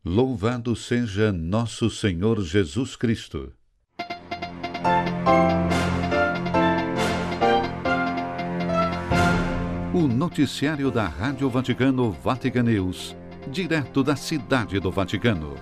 Louvado seja nosso Senhor Jesus Cristo. O noticiário da Rádio Vaticano Vatican News, direto da Cidade do Vaticano.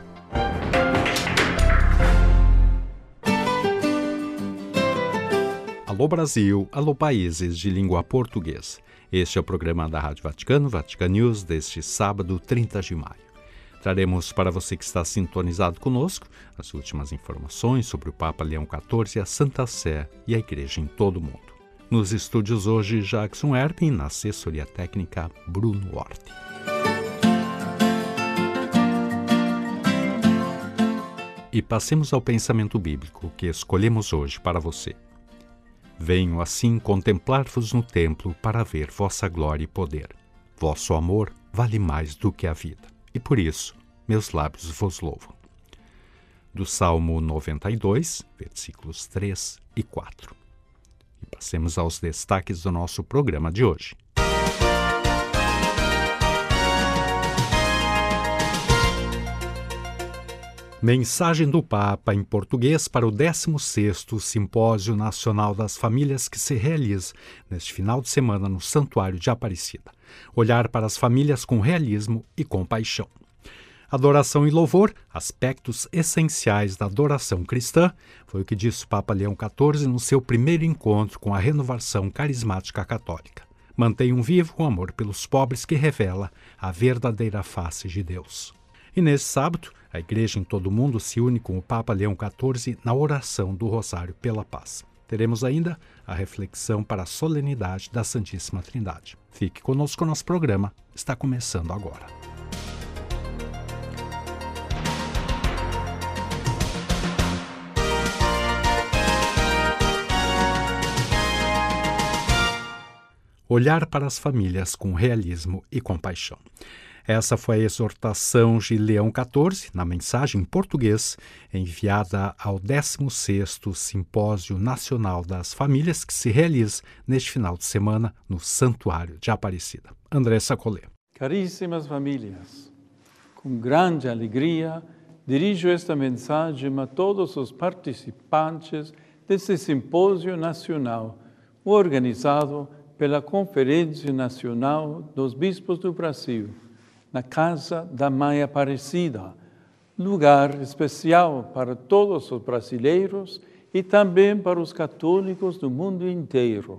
Alô Brasil, alô países de língua portuguesa. Este é o programa da Rádio Vaticano, Vatican News, deste sábado, 30 de maio. Traremos para você que está sintonizado conosco as últimas informações sobre o Papa Leão XIV, a Santa Sé e a Igreja em todo o mundo. Nos estúdios hoje, Jackson Erpin, na assessoria técnica, Bruno Horti. E passemos ao pensamento bíblico que escolhemos hoje para você. Venho assim contemplar-vos no templo para ver vossa glória e poder. Vosso amor vale mais do que a vida. E por isso, meus lábios vos louvam. Do Salmo 92, versículos 3 e 4. E passemos aos destaques do nosso programa de hoje. Mensagem do Papa em português para o 16º Simpósio Nacional das Famílias que se realiza neste final de semana no Santuário de Aparecida. Olhar para as famílias com realismo e compaixão. Adoração e louvor, aspectos essenciais da adoração cristã, foi o que disse o Papa Leão XIV no seu primeiro encontro com a renovação carismática católica. Mantenham vivo o amor pelos pobres que revela a verdadeira face de Deus. E neste sábado, a Igreja em todo o mundo se une com o Papa Leão XIV na oração do Rosário pela Paz. Teremos ainda a reflexão para a solenidade da Santíssima Trindade. Fique conosco, nosso programa está começando agora. Olhar para as famílias com realismo e compaixão. Essa foi a exortação de Leão XIV, na mensagem em português, enviada ao 16º Simpósio Nacional das Famílias, que se realiza neste final de semana no Santuário de Aparecida. André Sacolé. Caríssimas famílias, com grande alegria, dirijo esta mensagem a todos os participantes desse Simpósio Nacional, organizado pela Conferência Nacional dos Bispos do Brasil, na Casa da Mãe Aparecida, lugar especial para todos os brasileiros e também para os católicos do mundo inteiro.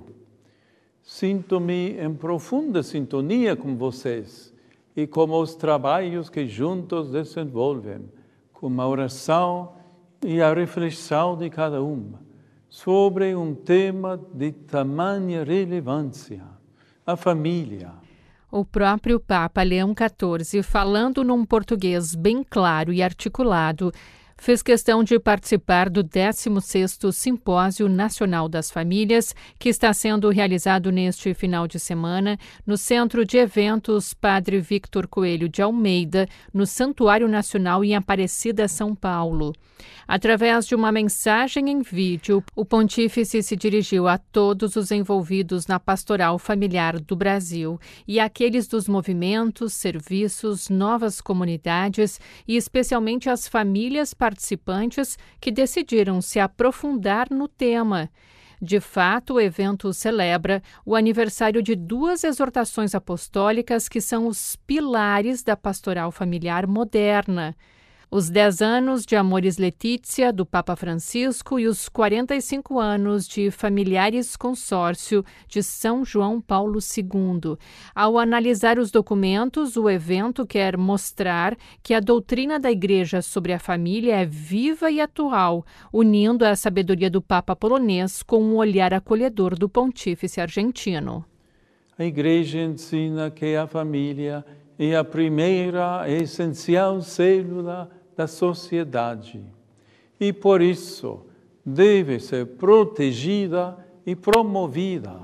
Sinto-me em profunda sintonia com vocês e com os trabalhos que juntos desenvolvem, com a oração e a reflexão de cada uma, sobre um tema de tamanha relevância, a família. O próprio Papa Leão XIV, falando num português bem claro e articulado, fez questão de participar do 16º Simpósio Nacional das Famílias, que está sendo realizado neste final de semana no Centro de Eventos Padre Victor Coelho de Almeida, no Santuário Nacional em Aparecida, São Paulo. Através de uma mensagem em vídeo, o pontífice se dirigiu a todos os envolvidos na pastoral familiar do Brasil e àqueles dos movimentos, serviços, novas comunidades e especialmente às famílias participantes que decidiram se aprofundar no tema. De fato, o evento celebra o aniversário de duas exortações apostólicas que são os pilares da pastoral familiar moderna. Os 10 anos de Amoris Laetitia, do Papa Francisco, e os 45 anos de Familiares Consórcio, de São João Paulo II. Ao analisar os documentos, o evento quer mostrar que a doutrina da Igreja sobre a família é viva e atual, unindo a sabedoria do Papa polonês com um olhar acolhedor do pontífice argentino. A Igreja ensina que a família é a primeira e essencial célula da sociedade e, por isso, deve ser protegida e promovida,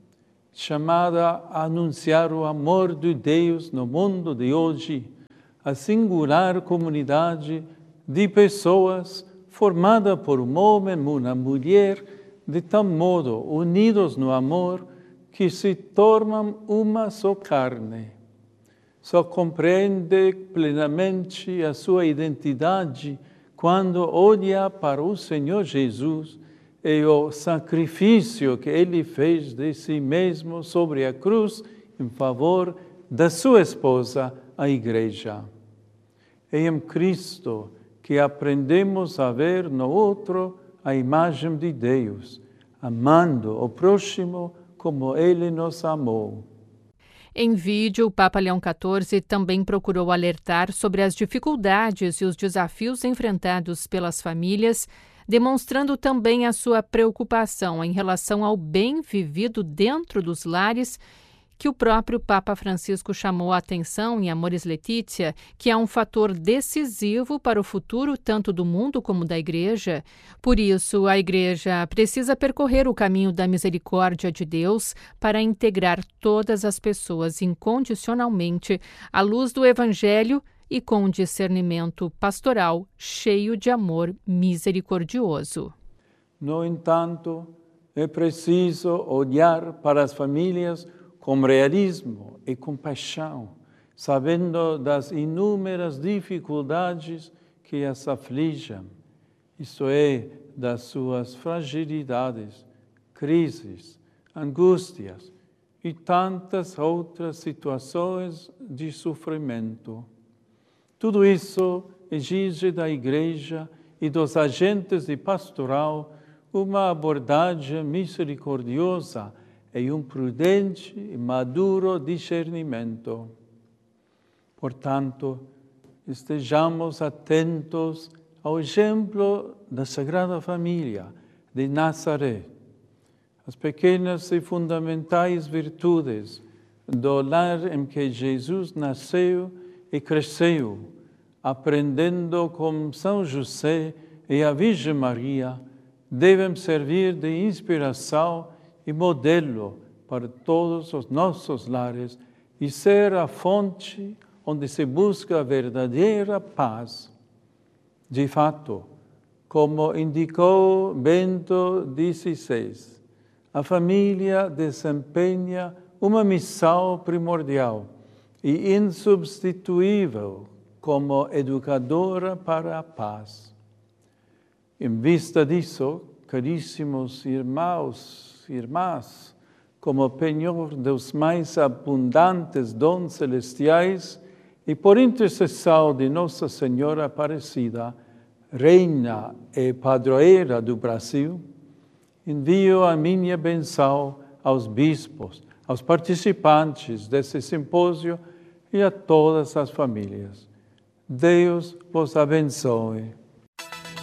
chamada a anunciar o amor de Deus no mundo de hoje, a singular comunidade de pessoas formada por um homem e uma mulher, de tal modo unidos no amor que se tornam uma só carne. só compreende plenamente a sua identidade quando olha para o Senhor Jesus e o sacrifício que Ele fez de si mesmo sobre a cruz em favor da sua esposa, a Igreja. É em Cristo que aprendemos a ver no outro a imagem de Deus, amando o próximo como Ele nos amou. Em vídeo, o Papa Leão XIV também procurou alertar sobre as dificuldades e os desafios enfrentados pelas famílias, demonstrando também a sua preocupação em relação ao bem vivido dentro dos lares, que o próprio Papa Francisco chamou a atenção em Amoris Laetitia, que é um fator decisivo para o futuro tanto do mundo como da Igreja. Por isso, a Igreja precisa percorrer o caminho da misericórdia de Deus para integrar todas as pessoas incondicionalmente à luz do Evangelho e com um discernimento pastoral cheio de amor misericordioso. No entanto, é preciso olhar para as famílias com realismo e compaixão, sabendo das inúmeras dificuldades que as afligem, isto é, das suas fragilidades, crises, angústias e tantas outras situações de sofrimento. Tudo isso exige da Igreja e dos agentes de pastoral uma abordagem misericordiosa e um prudente e maduro discernimento. Portanto, estejamos atentos ao exemplo da Sagrada Família de Nazaré, as pequenas e fundamentais virtudes do lar em que Jesus nasceu e cresceu, aprendendo com São José e a Virgem Maria, devem servir de inspiração e modelo para todos os nossos lares e ser a fonte onde se busca a verdadeira paz. De fato, como indicou Bento XVI, a família desempenha uma missão primordial e insubstituível como educadora para a paz. Em vista disso, caríssimos irmãos e irmãs, como penhor dos mais abundantes dons celestiais e por intercessão de Nossa Senhora Aparecida, Reina e Padroeira do Brasil, envio a minha benção aos bispos, aos participantes desse simpósio e a todas as famílias. Deus vos abençoe.